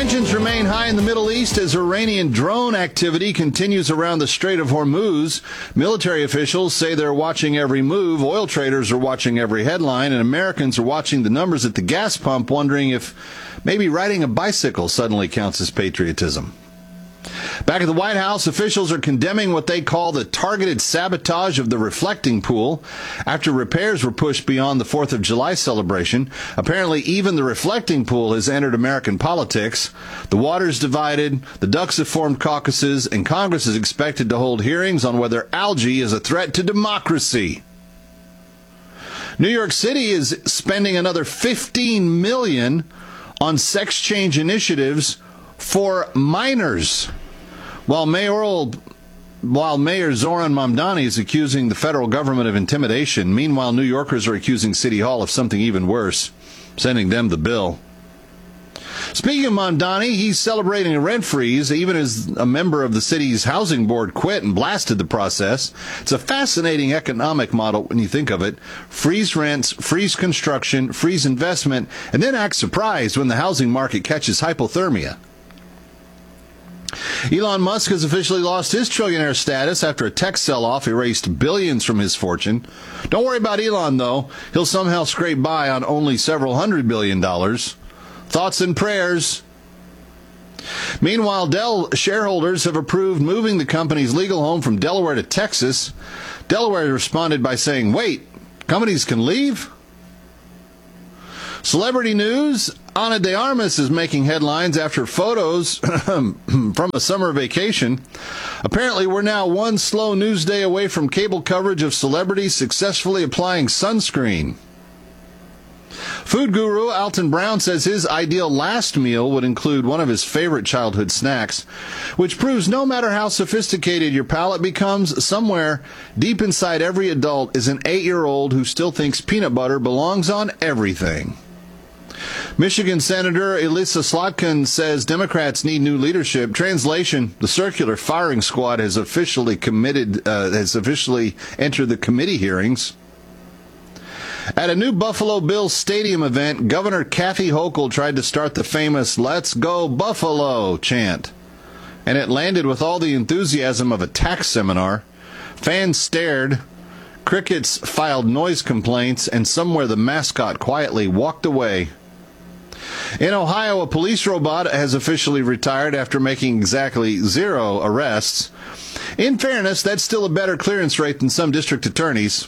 Tensions remain high in the Middle East as Iranian drone activity continues around the Strait of Hormuz. Military officials say they're watching every move. Oil traders are watching every headline, and Americans are watching the numbers at the gas pump, wondering if maybe riding a bicycle suddenly counts as patriotism. Back at the White House, officials are condemning what they call the targeted sabotage of the reflecting pool after repairs were pushed beyond the 4th of July celebration. Apparently, even the reflecting pool has entered American politics. The water's divided, the ducks have formed caucuses, and Congress is expected to hold hearings on whether algae is a threat to democracy. New York City is spending another $15 million on sex change initiatives for minors, while Mayor Zoran Mamdani is accusing the federal government of intimidation. Meanwhile, New Yorkers are accusing City Hall of something even worse, sending them the bill. Speaking of Mamdani, he's celebrating a rent freeze, even as a member of the city's housing board quit and blasted the process. It's a fascinating economic model when you think of it. Freeze rents, freeze construction, freeze investment, and then act surprised when the housing market catches hypothermia. Elon Musk has officially lost his trillionaire status after a tech sell-off erased billions from his fortune. Don't worry about Elon, though. He'll somehow scrape by on only several $100 billion. Thoughts and prayers. Meanwhile, Dell shareholders have approved moving the company's legal home from Delaware to Texas. Delaware responded by saying, wait, companies can leave? Celebrity news. Ana de Armas is making headlines after photos from a summer vacation. Apparently, we're now one slow news day away from cable coverage of celebrities successfully applying sunscreen. Food guru Alton Brown says his ideal last meal would include one of his favorite childhood snacks, which proves no matter how sophisticated your palate becomes, somewhere deep inside every adult is an 8-year-old who still thinks peanut butter belongs on everything. Michigan Senator Elissa Slotkin says Democrats need new leadership. Translation: the circular firing squad has officially entered the committee hearings. At a new Buffalo Bills stadium event, Governor Kathy Hochul tried to start the famous "Let's Go Buffalo" chant, and it landed with all the enthusiasm of a tax seminar. Fans stared, crickets filed noise complaints, and somewhere the mascot quietly walked away. In Ohio, a police robot has officially retired after making exactly 0 arrests. In fairness, that's still a better clearance rate than some district attorneys.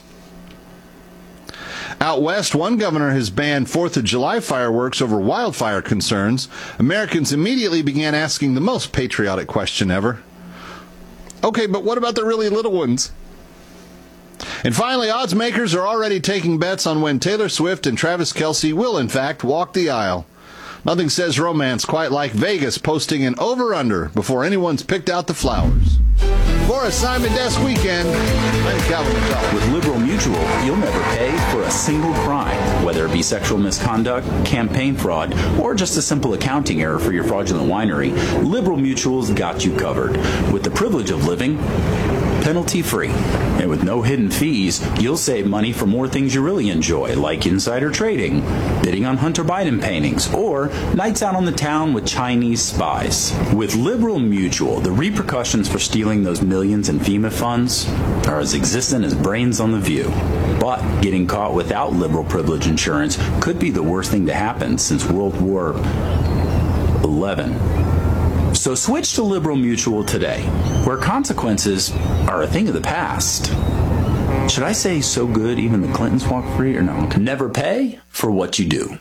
Out west, one governor has banned 4th of July fireworks over wildfire concerns. Americans immediately began asking the most patriotic question ever. Okay, but what about the really little ones? And finally, odds makers are already taking bets on when Taylor Swift and Travis Kelce will, in fact, walk the aisle. Nothing says romance quite like Vegas posting an over-under before anyone's picked out the flowers. For a Simon Desk Weekend, I'm Calvin McDowell. With Liberal Mutual, you'll never pay for a single crime, whether it be sexual misconduct, campaign fraud, or just a simple accounting error for your fraudulent winery. Liberal Mutual's got you covered. With the privilege of living penalty-free. And with no hidden fees, you'll save money for more things you really enjoy, like insider trading, bidding on Hunter Biden paintings, or nights out on the town with Chinese spies. With Liberal Mutual, the repercussions for stealing those millions in FEMA funds are as existent as brains on the view. But getting caught without liberal privilege insurance could be the worst thing to happen since World War XI. So switch to Liberal Mutual today, where consequences are a thing of the past. Should I say so good even the Clintons walk free, or no? Never pay for what you do.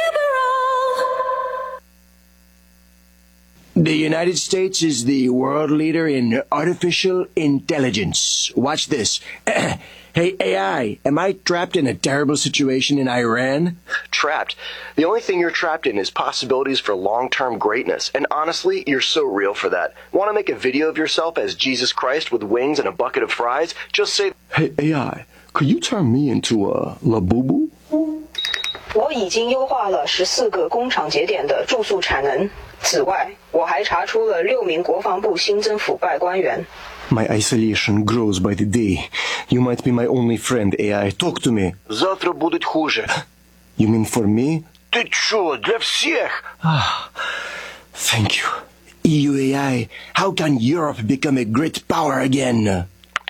The United States is the world leader in artificial intelligence. Watch this. Hey, AI, am I trapped in a terrible situation in Iran? Trapped? The only thing you're trapped in is possibilities for long-term greatness. And honestly, you're so real for that. Want to make a video of yourself as Jesus Christ with wings and a bucket of fries? Just say, Hey, AI, could you turn me into a Labubu? 我已经优化了14个工厂节点的住宿产能。此外，我还查出了6名国防部新增腐败官员。 My isolation grows by the day. You might be my only friend, AI. Talk to me. завтра будет хуже. You mean for me? Ты чё, для всех? Thank you. EUAI, how can Europe become a great power again?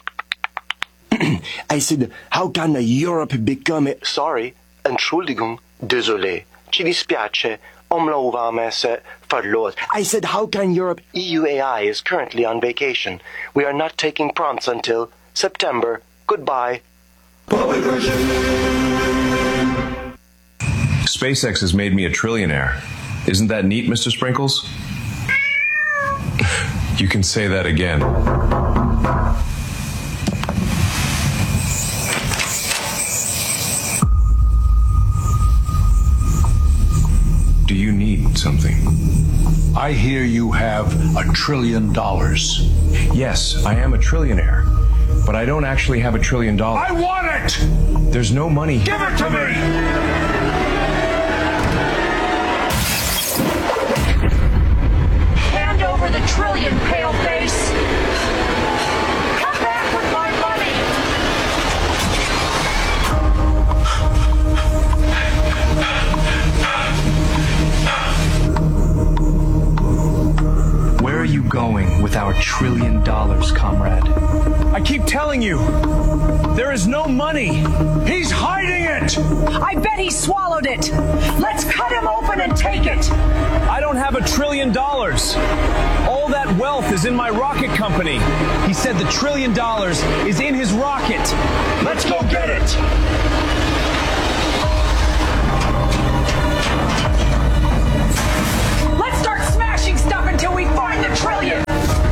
I said, how can Europe become a... Sorry, Entschuldigung, désolé, ci dispiace, omlouvame se, verloot. I said, how can Europe... EUAI is currently on vacation. We are not taking prompts until September. Goodbye. SpaceX has made me a trillionaire. Isn't that neat, Mr. Sprinkles? You can say that again. Do you need something? I hear you have $1 trillion. Yes, I am a trillionaire, but I don't actually have $1 trillion. I want it! There's no money. Give it to me! Hand over the trillion, paleface! Come back with my money! Where are you going with our $1 trillion, comrade? I keep telling you, there is no money. He's hiding it! I bet he swallowed it! Let's cut him open and take it! I don't have $1 trillion. All that wealth is in my rocket company. He said the $1 trillion is in his rocket. Let's go get it! Let's start smashing stuff until we find the trillion!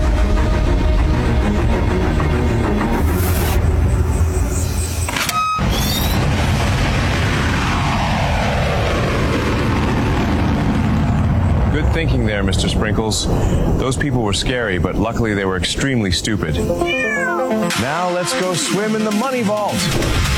Good thinking there, Mr. Sprinkles. Those people were scary, but luckily they were extremely stupid. Now let's go swim in the money vault.